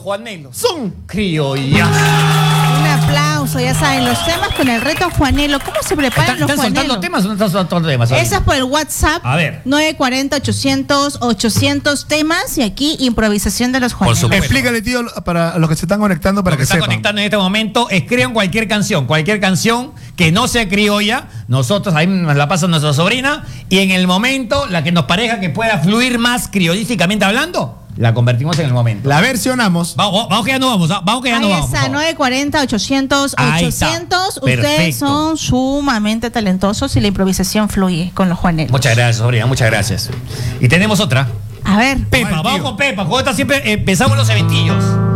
Juanelo. Son criolla. Un aplauso, ya saben, los temas con el reto Juanelo. ¿Cómo se preparan los ¿Están soltando Juanelos? temas o no están soltando temas? Esa es por el WhatsApp. A ver. 940-800-800 temas y aquí improvisación de los Juanelos. supuesto. Explícale, tío, para los que se están conectando para Los que que están sepan. conectando en este momento, escriban cualquier canción que no sea criolla. Nosotros ahí nos la pasa nuestra sobrina y en el momento, la que nos parezca que pueda fluir más criollísticamente hablando, la convertimos en el momento. La versionamos. Vamos que ya no vamos, vamos que ya no Ahí vamos. está, por favor. 940-800-800. Ahí está. Ustedes Perfecto. son sumamente talentosos y la improvisación fluye con los Juanelos. Muchas gracias, sobrina, muchas gracias. Y tenemos otra. A ver. Pepa, vamos con Pepa. Con esta siempre empezamos los eventillos.